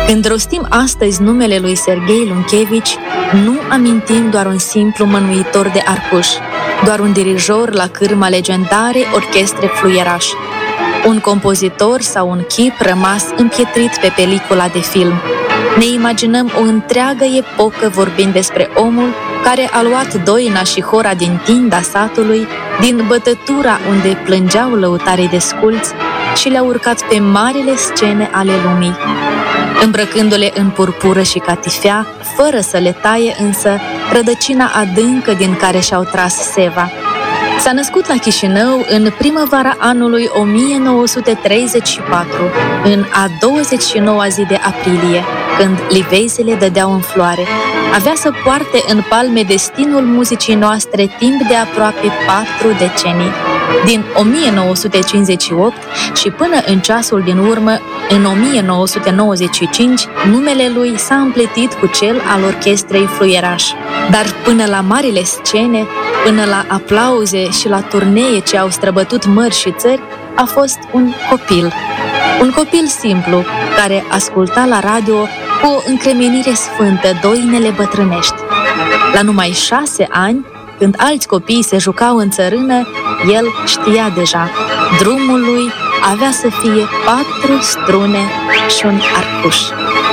Când rostim astăzi numele lui Serghei Lunchevici, nu amintim doar un simplu mânuitor de arcuș, doar un dirijor la cârma legendarei orchestre Fluieraș, un compozitor sau un chip rămas împietrit pe pelicula de film. Ne imaginăm o întreagă epocă vorbind despre omul care a luat doina și hora din tinda satului, din bătătura unde plângeau lăutarii desculți și le-a urcat pe marile scene ale lumii, îmbrăcându-le în purpură și catifea, fără să le taie însă rădăcina adâncă din care și-au tras seva. S-a născut la Chișinău în primăvara anului 1934, în a 29-a zi de aprilie, când liveizele dădeau în floare. Avea să poarte în palme destinul muzicii noastre timp de aproape 4 decenii. Din 1958 și până în ceasul din urmă, în 1995, numele lui s-a împletit cu cel al orchestrei Fluieraș. Dar până la marile scene, până la aplauze și la turnee ce au străbătut mări și țări, a fost un copil. Un copil simplu, care asculta la radio cu o încremenire sfântă doinele bătrânești. La numai 6 ani, când alți copii se jucau în țărână, el știa deja. Drumul lui avea să fie 4 strune și un arcuș.